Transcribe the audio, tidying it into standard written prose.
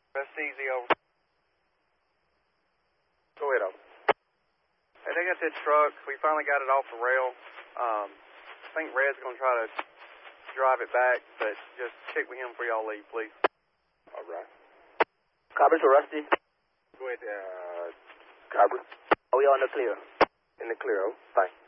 That's easy over. Go ahead, over. Hey, they got this truck. We finally got it off the rail. I think Red's going to try to drive it back, but just check with him before y'all leave, please. All right. Cobra to Rusty. Go ahead, Cobra. Are we on the clear? In the clear, oh. Thanks.